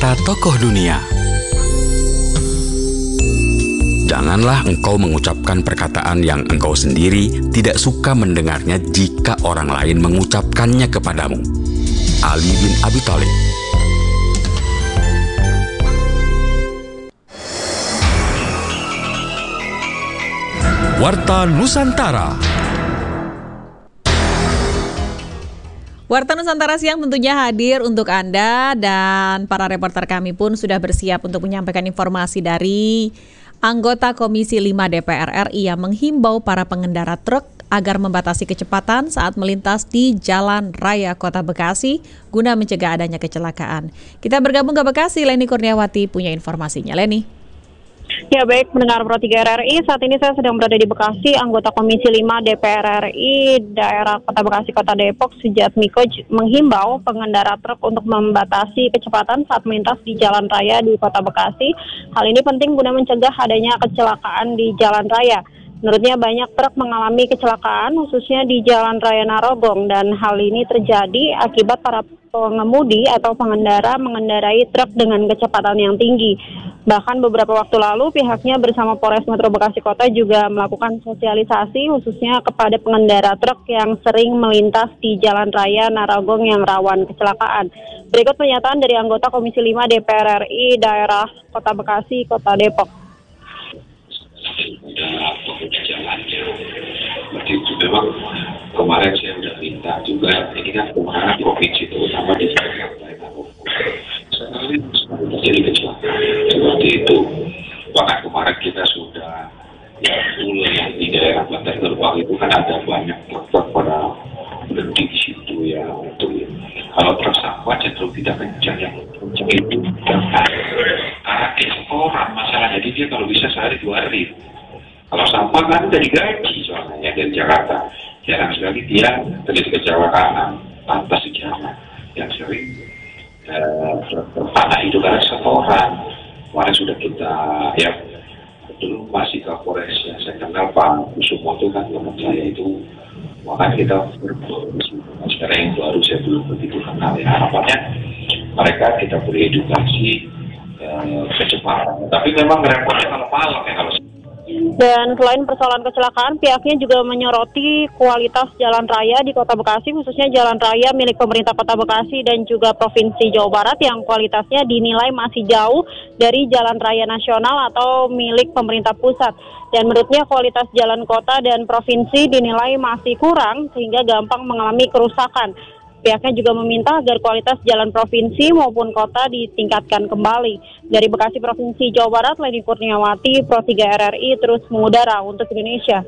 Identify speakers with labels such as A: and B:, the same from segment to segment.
A: kata tokoh dunia. Janganlah engkau mengucapkan perkataan yang engkau sendiri tidak suka mendengarnya jika orang lain mengucapkannya kepadamu. Ali bin Abi Thalib. Warta Nusantara.
B: Warta Nusantara siang tentunya hadir untuk Anda, dan para reporter kami pun sudah bersiap untuk menyampaikan informasi dari anggota Komisi 5 DPR RI yang menghimbau para pengendara truk agar membatasi kecepatan saat melintas di Jalan Raya Kota Bekasi guna mencegah adanya kecelakaan. Kita bergabung ke Bekasi, Leni Kurniawati punya informasinya. Leni.
C: Ya baik, pendengar Pro 3 RRI, saat ini saya sedang berada di Bekasi. Anggota Komisi 5 DPR RI daerah Kota Bekasi, Kota Depok, Sujatmiko menghimbau pengendara truk untuk membatasi kecepatan saat melintas di jalan raya di Kota Bekasi. Hal ini penting guna mencegah adanya kecelakaan di jalan raya. Menurutnya banyak truk mengalami kecelakaan khususnya di Jalan Raya Narogong, dan hal ini terjadi akibat para pengemudi atau pengendara mengendarai truk dengan kecepatan yang tinggi. Bahkan beberapa waktu lalu pihaknya bersama Polres Metro Bekasi Kota juga melakukan sosialisasi khususnya kepada pengendara truk yang sering melintas di Jalan Raya Narogong yang rawan kecelakaan. Berikut pernyataan dari anggota Komisi 5 DPR RI daerah Kota Bekasi, Kota Depok.
D: Pengguna jalannya seperti itu. Memang kemarin saya sudah minta juga, ini kan kemarin provinsi terutama di Jakarta sekali terjadi kecelakaan seperti itu. Bahkan kemarin kita sudah mulai yang di daerah Bantar Gerbang itu kan ada banyak truk pada berhenti di situ ya, untuk kalau truk sampah cenderung tidak kencang, yang kencang itu karena eksporan masalah. Jadi dia kalau bisa sehari 2 hari. Kalau sampah kan udah digaji soalnya dari Jakarta. Jarang sekali dia terjadi kecelakaan tanpa sejarah yang sering tanah itu karena setoran. Kemarin sudah kita ya dulu masih ke Polres ya, saya kenal Pak Kusumo itu kan teman saya itu, maka kita sekarang yang baru saya belum begitu kenal ya. Harapannya mereka kita beri edukasi kecepatan. Tapi memang repotnya kalau malam ya, kalau.
C: Dan selain persoalan kecelakaan, pihaknya juga menyoroti kualitas jalan raya di Kota Bekasi, khususnya jalan raya milik pemerintah Kota Bekasi dan juga Provinsi Jawa Barat yang kualitasnya dinilai masih jauh dari jalan raya nasional atau milik pemerintah pusat. Dan menurutnya kualitas jalan kota dan provinsi dinilai masih kurang sehingga gampang mengalami kerusakan. Pihaknya juga meminta agar kualitas jalan provinsi maupun kota ditingkatkan kembali. Dari Bekasi, Provinsi Jawa Barat, Leni Kurniawati, Pro 3 RRI terus mengudara untuk Indonesia.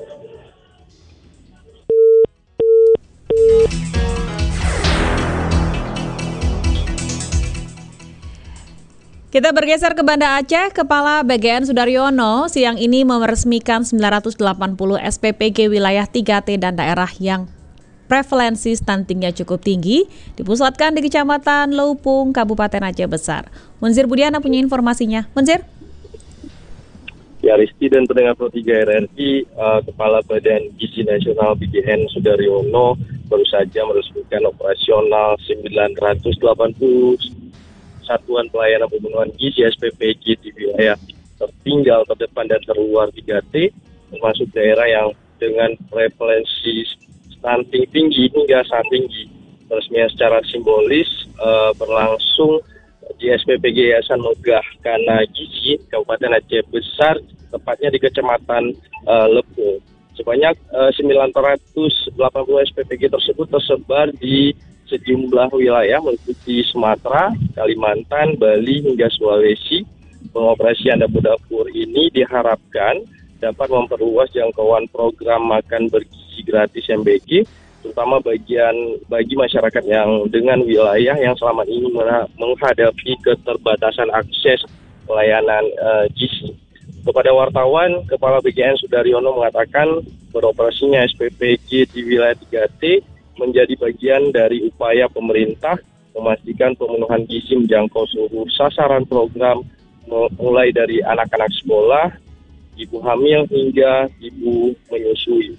B: Kita bergeser ke Banda Aceh. Kepala BGN Sudaryono siang ini meresmikan 980 SPPG wilayah 3T dan daerah yang prevalensi stuntingnya cukup tinggi dipusatkan di Kecamatan Loupung, Kabupaten Aceh Besar. Munzir Budiana punya informasinya. Munzir?
E: Ya, Rizky dan pendengar Pro 3 RRI, Kepala Badan Gizi Nasional BGN Sudaryono baru saja meresmikan operasional 980 satuan pelayanan pemenuhan gizi SPPG di wilayah tertinggal, terdepan dan terluar 3T, termasuk daerah yang dengan prevalensi stunting tinggi hingga sangat tinggi. Peresmian secara simbolis berlangsung di SPPG Yayasan Megah Kana Gizi Kabupaten Aceh Besar, tepatnya di Kecamatan Lepung. Sebanyak 980 SPPG tersebut tersebar di sejumlah wilayah meliputi Sumatera, Kalimantan, Bali hingga Sulawesi. Pengoperasian dapur-dapur ini diharapkan dapat memperluas jangkauan program makan bergizi gratis MBG, terutama bagi masyarakat yang dengan wilayah yang selama ini menghadapi keterbatasan akses pelayanan gizi. Kepada wartawan, Kepala BGN Sudaryono mengatakan beroperasinya SPPG di wilayah 3T menjadi bagian dari upaya pemerintah memastikan pemenuhan gizi menjangkau seluruh sasaran program, mulai dari anak-anak sekolah, ibu hamil hingga ibu menyusui.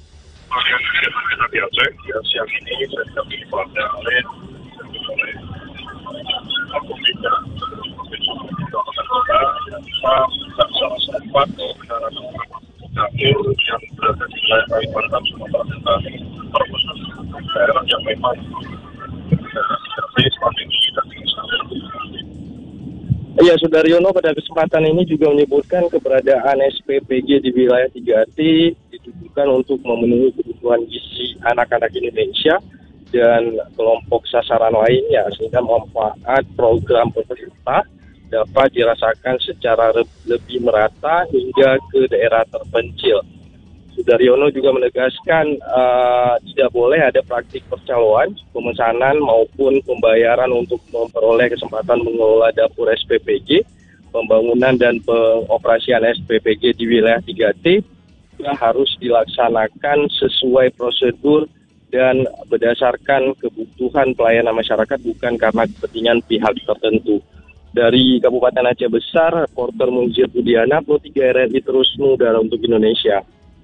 F: Di Aceh, siang ini saya didampingi oleh pemerintah Batu dan ada beberapa dapil yang berada di wilayah Kalimantan, Sumatera Utara, terkhusus daerah yang memang strategi dan
E: Ya, Sudaryono, pada kesempatan ini juga menyebutkan keberadaan SPPG di wilayah 3T ditujukan untuk memenuhi kebutuhan gizi anak-anak Indonesia dan kelompok sasaran lainnya, sehingga manfaat program pemerintah dapat dirasakan secara lebih merata hingga ke daerah terpencil. Sudaryono juga menegaskan tidak boleh ada praktik percaloan, pemesanan maupun pembayaran untuk memperoleh kesempatan mengelola dapur SPPG, pembangunan dan pengoperasian SPPG di wilayah 3T harus dilaksanakan sesuai prosedur dan berdasarkan kebutuhan pelayanan masyarakat, bukan karena kepentingan pihak tertentu. Dari Kabupaten Aceh Besar, reporter Munzir Budiana, Pro 3 RRI terus mengudara untuk Indonesia.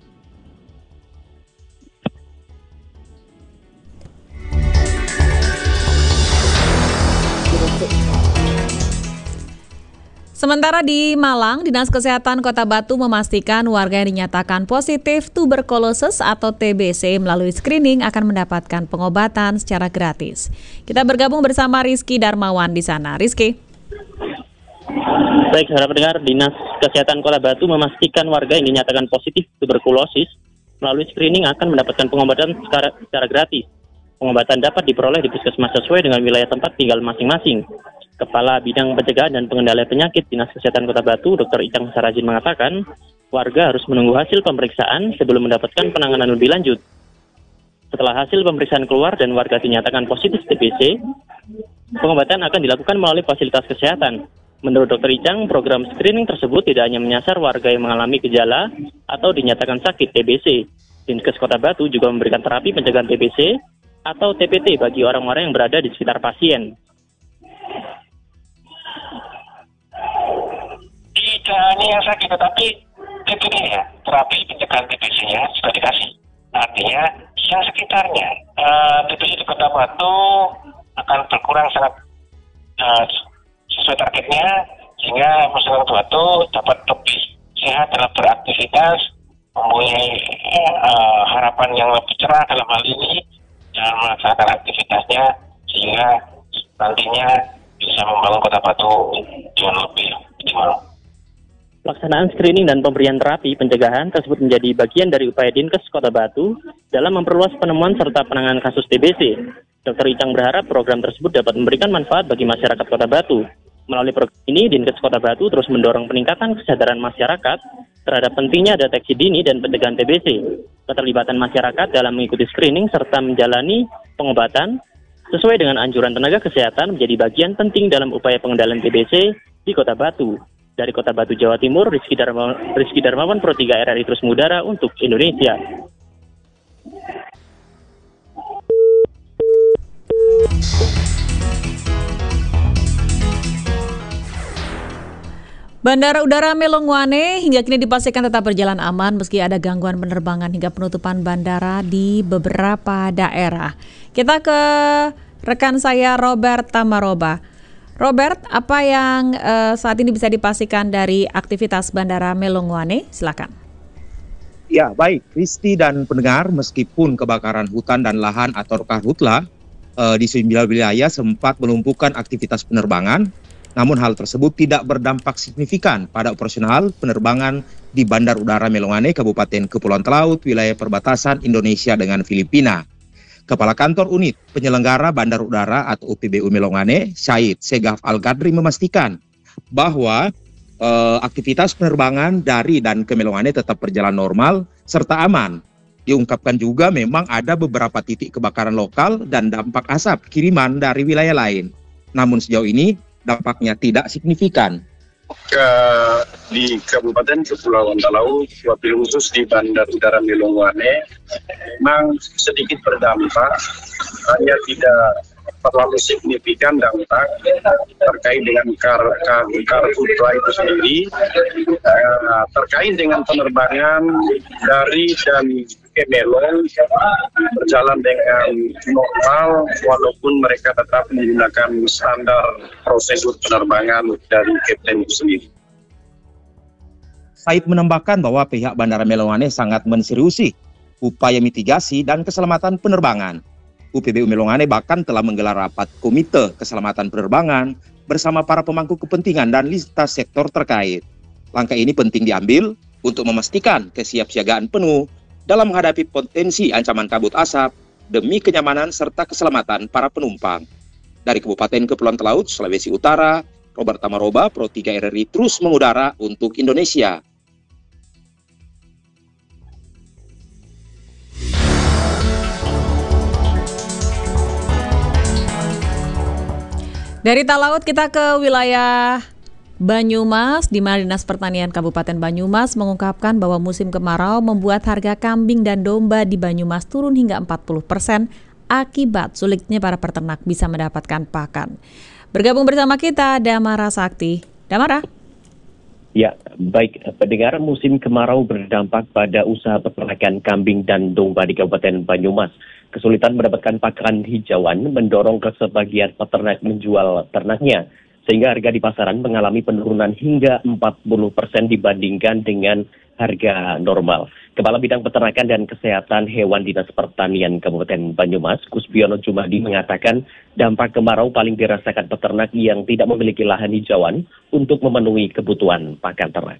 B: Sementara di Malang, Dinas Kesehatan Kota Batu memastikan warga yang dinyatakan positif tuberkulosis atau TBC melalui screening akan mendapatkan pengobatan secara gratis. Kita bergabung bersama Rizky Darmawan di sana. Rizky.
G: Baik, saudara pendengar, Dinas Kesehatan Kota Batu memastikan warga yang dinyatakan positif tuberkulosis melalui screening akan mendapatkan pengobatan secara gratis. Pengobatan dapat diperoleh di puskesmas sesuai dengan wilayah tempat tinggal masing-masing. Kepala Bidang Pencegahan dan Pengendalian Penyakit Dinas Kesehatan Kota Batu, Dr. Icang Sarajin mengatakan, warga harus menunggu hasil pemeriksaan sebelum mendapatkan penanganan lebih lanjut. Setelah hasil pemeriksaan keluar dan warga dinyatakan positif TBC, pengobatan akan dilakukan melalui fasilitas kesehatan. Menurut Dr. Icang, program screening tersebut tidak hanya menyasar warga yang mengalami gejala atau dinyatakan sakit TBC. Dinkes Kota Batu juga memberikan terapi pencegahan TBC atau TPT bagi orang-orang yang berada di sekitar pasien.
D: Tidak hanya yang sakit, tetapi TPT-nya, terapi pencegahan TBC-nya sudah dikasih. Artinya yang sekitarnya, TBC di Kota Batu akan berkurang sangat sesuai targetnya, sehingga masyarakat Batu dapat lebih sehat dalam beraktivitas, mempunyai harapan yang lebih cerah dalam hal ini, dan melaksanakan aktivitasnya, sehingga nantinya bisa membangun Kota Batu jauh lebih optimal.
G: Pelaksanaan screening dan pemberian terapi pencegahan tersebut menjadi bagian dari upaya Dinkes Kota Batu dalam memperluas penemuan serta penanganan kasus TBC. Dr. Icang berharap program tersebut dapat memberikan manfaat bagi masyarakat Kota Batu. Melalui program ini, Dinkes Kota Batu terus mendorong peningkatan kesadaran masyarakat terhadap pentingnya deteksi dini dan pencegahan TBC. Keterlibatan masyarakat dalam mengikuti screening serta menjalani pengobatan sesuai dengan anjuran tenaga kesehatan menjadi bagian penting dalam upaya pengendalian TBC di Kota Batu. Dari Kota Batu, Jawa Timur, Rizky Darmawan, Pro 3 RRI terus mengudara untuk Indonesia.
B: Bandara Udara Melongwane hingga kini dipastikan tetap berjalan aman meski ada gangguan penerbangan hingga penutupan bandara di beberapa daerah. Kita ke rekan saya Robert Tamaroba. Robert, apa yang saat ini bisa dipastikan dari aktivitas Bandara Melongwane? Silakan.
H: Ya, baik, Risti dan pendengar, meskipun kebakaran hutan dan lahan atau karhutla di sejumlah wilayah sempat melumpuhkan aktivitas penerbangan, namun hal tersebut tidak berdampak signifikan pada operasional penerbangan di Bandar Udara Melongwane, Kabupaten Kepulauan Talaut, wilayah perbatasan Indonesia dengan Filipina. Kepala Kantor Unit Penyelenggara Bandar Udara atau UPBU Melongwane, Syed Segaf Al-Gadri memastikan bahwa aktivitas penerbangan dari dan ke Melongwane tetap berjalan normal serta aman. Diungkapkan juga memang ada beberapa titik kebakaran lokal dan dampak asap kiriman dari wilayah lain. Namun sejauh ini dampaknya tidak signifikan.
F: Di Kabupaten Kepulauan Talaut, wabil khusus di Bandar Udara Melongwane, memang sedikit berdampak, hanya tidak terlalu signifikan dampak terkait dengan karhutla itu sendiri, terkait dengan penerbangan dari dan ke Melong berjalan dengan normal walaupun mereka tetap menggunakan standar prosedur penerbangan dari Kapten itu sendiri.
H: Said menambahkan bahwa pihak Bandara Melongane sangat menseriusi upaya mitigasi dan keselamatan penerbangan. UPBU Melongane bahkan telah menggelar rapat Komite Keselamatan Penerbangan bersama para pemangku kepentingan dan lintas sektor terkait. Langkah ini penting diambil untuk memastikan kesiapsiagaan penuh dalam menghadapi potensi ancaman kabut asap demi kenyamanan serta keselamatan para penumpang. Dari Kabupaten Kepulauan Talaut, Sulawesi Utara, Robert Tamaroba, Pro 3 RRI terus mengudara untuk Indonesia.
B: Dari Talaut kita ke wilayah Banyumas, di mana Dinas Pertanian Kabupaten Banyumas mengungkapkan bahwa musim kemarau membuat harga kambing dan domba di Banyumas turun hingga 40% akibat sulitnya para peternak bisa mendapatkan pakan. Bergabung bersama kita Damara Sakti. Damara.
I: Ya, baik. Pendengar, musim kemarau berdampak pada usaha peternakan kambing dan domba di Kabupaten Banyumas. Kesulitan mendapatkan pakan hijauan mendorong ke sebagian peternak menjual ternaknya, sehingga harga di pasaran mengalami penurunan hingga 40% dibandingkan dengan harga normal. Kepala Bidang Peternakan dan Kesehatan Hewan Dinas Pertanian Kabupaten Banyumas, Kusbiono Jumadi, mengatakan dampak kemarau paling dirasakan peternak yang tidak memiliki lahan hijauan untuk memenuhi kebutuhan pakan ternak.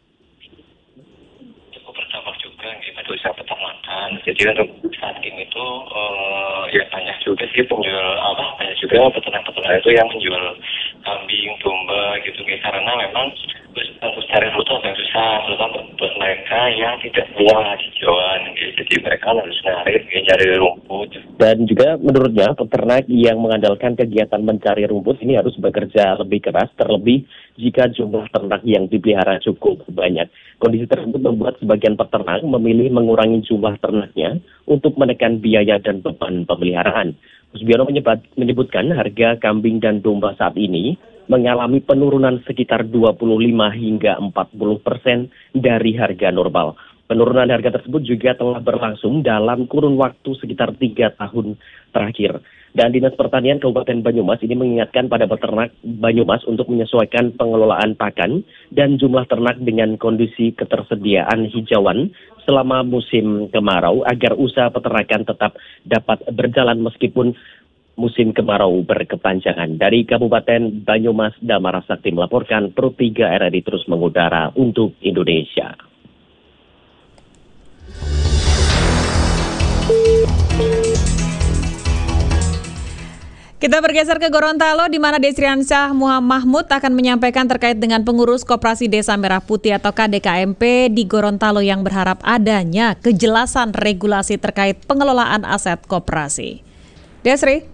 J: Cukup berdampak juga gitu usaha peternakan. Jadi untuk saat ini tuh ya banyak juga sih banyak juga peternak-peternak itu yang menjual kambing, domba gitu, karena memang untuk cari rumput yang susah, terutama buat mereka yang tidak punya hijauan, jadi mereka harus nyari rumput.
I: Dan juga menurutnya peternak yang mengandalkan kegiatan mencari rumput ini harus bekerja lebih keras, terlebih jika jumlah ternak yang dipelihara cukup banyak. Kondisi tersebut membuat sebagian peternak memilih mengurangi jumlah ternaknya untuk menekan biaya dan beban pemeliharaan. Kusbiono menyebutkan harga kambing dan domba saat ini mengalami penurunan sekitar 25 hingga 40% dari harga normal. Penurunan harga tersebut juga telah berlangsung dalam kurun waktu sekitar 3 tahun terakhir. Dan Dinas Pertanian Kabupaten Banyumas ini mengingatkan pada peternak Banyumas untuk menyesuaikan pengelolaan pakan dan jumlah ternak dengan kondisi ketersediaan hijauan selama musim kemarau agar usaha peternakan tetap dapat berjalan meskipun musim kemarau berkepanjangan. Dari Kabupaten Banyumas, Damara Sakti melaporkan, Pro 3 RRI terus mengudara untuk Indonesia.
B: Kita bergeser ke Gorontalo, di mana Desriansyah Mahmud akan menyampaikan terkait dengan pengurus Koperasi Desa Merah Putih atau KDKMP di Gorontalo yang berharap adanya kejelasan regulasi terkait pengelolaan aset koperasi. Desri.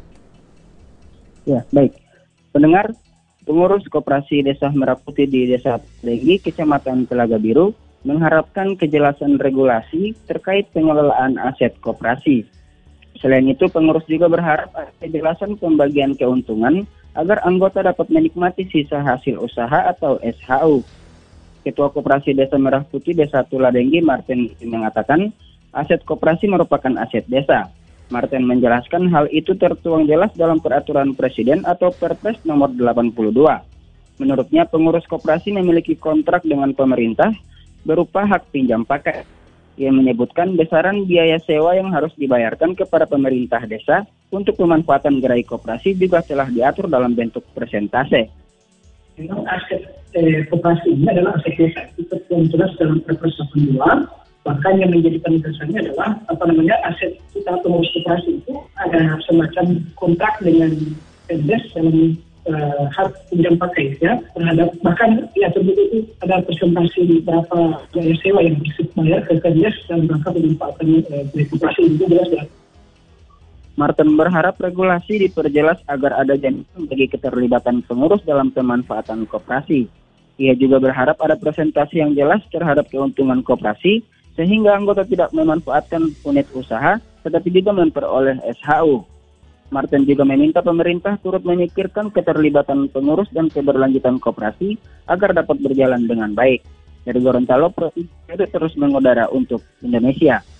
K: Ya, baik. Pendengar, pengurus Koperasi Desa Merah Putih di Desa Legi, Kecamatan Telaga Biru, mengharapkan kejelasan regulasi terkait pengelolaan aset koperasi. Selain itu, pengurus juga berharap ada kejelasan pembagian keuntungan agar anggota dapat menikmati sisa hasil usaha atau SHU. Ketua Koperasi Desa Merah Putih Desa Tuladenggi, Martin, mengatakan aset koperasi merupakan aset desa. Martin menjelaskan hal itu tertuang jelas dalam Peraturan Presiden atau Perpres nomor 82. Menurutnya, pengurus koperasi memiliki kontrak dengan pemerintah berupa hak pinjam pakai. Ia menyebutkan besaran biaya sewa yang harus dibayarkan kepada pemerintah desa untuk pemanfaatan gerai koperasi juga telah diatur dalam bentuk persentase.
L: Memang aset koperasi ini adalah aset desa. Itu yang jelas dalam Perpres 82. Bahkan yang menjadi penegasannya adalah aset kita pengurus koperasi itu ada semacam kontrak dengan Pemdes dalam hak pinjam pakai ya terhadap bahkan ya terbukti itu ada presentasi berapa biaya sewa yang bisa bayar ke Pemdes dan rangka pemanfaatan koperasi itu jelas ya.
K: Martin berharap regulasi diperjelas agar ada jaminan bagi keterlibatan pengurus dalam pemanfaatan koperasi. Ia juga berharap ada presentasi yang jelas terhadap keuntungan koperasi sehingga anggota tidak memanfaatkan unit usaha tetapi juga memperoleh SHU. Martin juga meminta pemerintah turut memikirkan keterlibatan pengurus dan keberlanjutan koperasi agar dapat berjalan dengan baik. Dari Gorontalo, Pro 3 terus mengudara untuk Indonesia.